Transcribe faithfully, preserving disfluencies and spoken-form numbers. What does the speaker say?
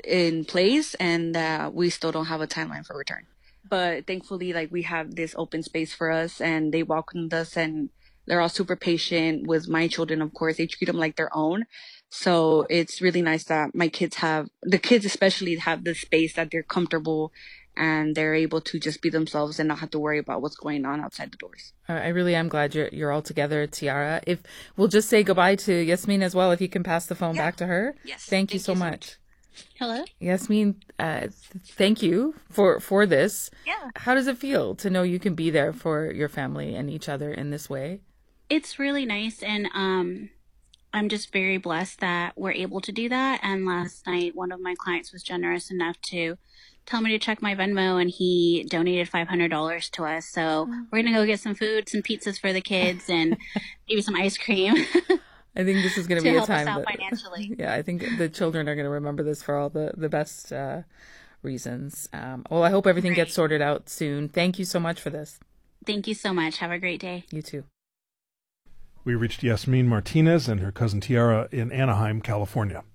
in place, and uh, we still don't have a timeline for return. But thankfully, like, we have this open space for us, and they welcomed us, and they're all super patient with my children. Of course, they treat them like their own. So it's really nice that my kids have, the kids especially, have the space that they're comfortable and they're able to just be themselves and not have to worry about what's going on outside the doors. I really am glad you're you're all together, Tiara. If we'll just say goodbye to Yasmin as well, if you can pass the phone yeah. back to her. Yes. Thank, thank you so you so much. much. Hello, Yasmin. Uh, thank you for for this. Yeah. How does it feel to know you can be there for your family and each other in this way? It's really nice, and um, I'm just very blessed that we're able to do that. And last night, one of my clients was generous enough to tell me to check my Venmo, and he donated five hundred dollars to us. So oh. we're going to go get some food, some pizzas for the kids, and maybe some ice cream. I think this is going to to be a help time us out that, financially. Yeah, I think the children are going to remember this for all the, the best uh, reasons. Um, well, I hope everything right. gets sorted out soon. Thank you so much for this. Thank you so much. Have a great day. You too. We reached Yasmin Martinez and her cousin Tiara in Anaheim, California.